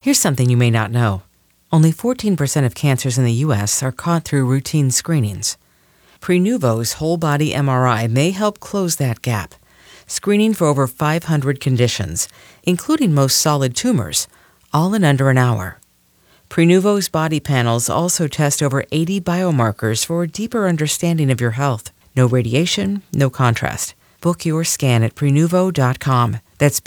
Here's something you may not know. Only 14% of cancers in the U.S. are caught through routine screenings. Prenuvo's whole-body MRI may help close that gap, screening for over 500 conditions, including most solid tumors, all in under an hour. Prenuvo's body panels also test over 80 biomarkers for a deeper understanding of your health. No radiation, no contrast. Book your scan at Prenuvo.com. That's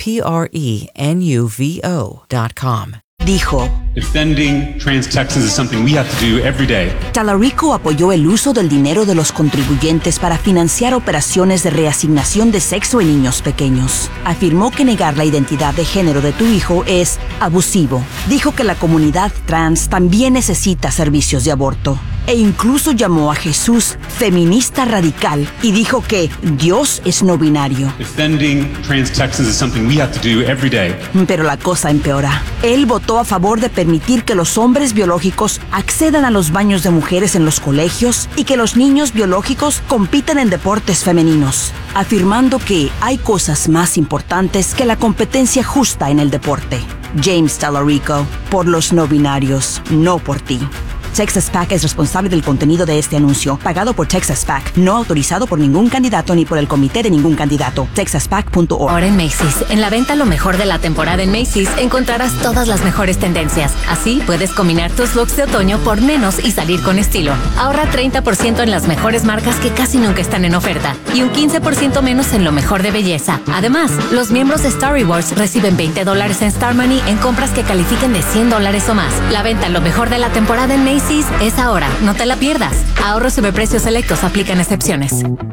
Prenuvo.com. Dijo: Defending trans Texans is something we have to do every day. Tallarico apoyó el uso del dinero de los contribuyentes para financiar operaciones de reasignación de sexo en niños pequeños. Afirmó que negar la identidad de género de tu hijo es abusivo. Dijo que la comunidad trans también necesita servicios de aborto. E incluso llamó a Jesús feminista radical y dijo que Dios es no binario. Defending trans Texans is something we have to do every day. Pero la cosa empeora. Él votó a favor de permitir que los hombres biológicos accedan a los baños de mujeres en los colegios y que los niños biológicos compitan en deportes femeninos, afirmando que hay cosas más importantes que la competencia justa en el deporte. James Tallarico, por los no binarios, no por ti. Texas PAC es responsable del contenido de este anuncio, pagado por Texas PAC, no autorizado por ningún candidato ni por el comité de ningún candidato. TexasPAC.org. Ahora en Macy's, en la venta lo mejor de la temporada en Macy's, encontrarás todas las mejores tendencias. Así puedes combinar tus looks de otoño por menos y salir con estilo. Ahorra 30% en las mejores marcas que casi nunca están en oferta y un 15% menos en lo mejor de belleza. Además, los miembros de Star Rewards reciben $20 en Star Money en compras que califiquen de $100 o más. La venta lo mejor de la temporada en Macy's es ahora, no te la pierdas. Ahorros sobre precios selectos, aplican excepciones.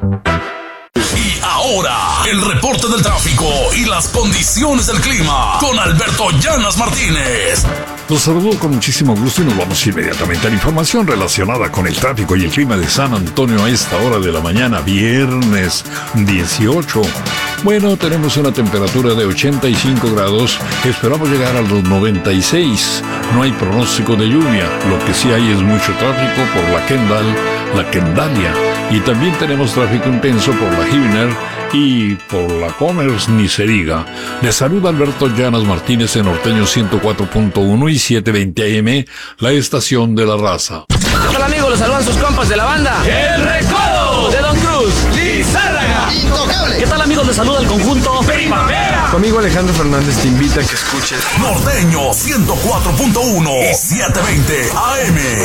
Y ahora, el reporte del tráfico y las condiciones del clima con Alberto Llanas Martínez. Los saludo con muchísimo gusto y nos vamos inmediatamente a la información relacionada con el tráfico y el clima de San Antonio a esta hora de la mañana, viernes 18. Bueno, tenemos una temperatura de 85 grados, esperamos llegar a los 96. No hay pronóstico de lluvia, lo que sí hay es mucho tráfico por la Kendalia, y también tenemos tráfico intenso por la Hibner y por la Commerce, ni se diga. Les saluda Alberto Llanas Martínez en Norteño 104.1 y 720 AM, la estación de la raza. Hola amigos, los saludan sus compas de la banda El Recodo de Don Cruz, Lizárraga, Intocable. ¿Qué tal amigos? Les saluda el conjunto Primavera. Conmigo Alejandro Fernández te invita a que escuches Norteño 104.1 y 720 AM.